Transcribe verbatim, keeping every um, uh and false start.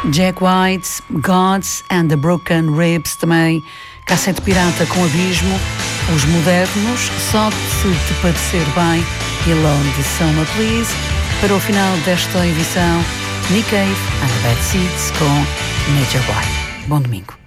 Jack White, Gods and the Broken Ribs, também Cassete Pirata com Abismo, Os Modernos, Só Se Te Parecer Bem e Alone de Selma Please. Para o final desta edição, Nick Cave and the Bad Seeds com Nature Boy. Bom domingo.